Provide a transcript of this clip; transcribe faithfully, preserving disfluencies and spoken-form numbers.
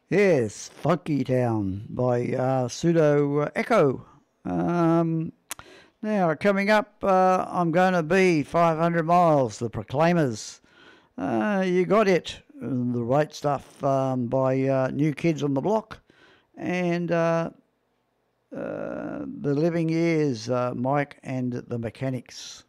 Yes, Funky Town by uh, Pseudo Echo. Um, Now, coming up, uh, I'm going to be five hundred miles, The Proclaimers. Uh, you got it, the right stuff um, by uh, New Kids on the Block. And uh, uh, The Living Years, uh, Mike and the Mechanics.